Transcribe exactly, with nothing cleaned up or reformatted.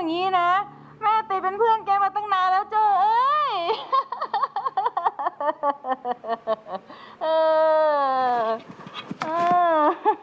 อย่างนี้นะแม่ติเป็นเพื่อนแกมาตั้งนานแล้วโจเอ้ย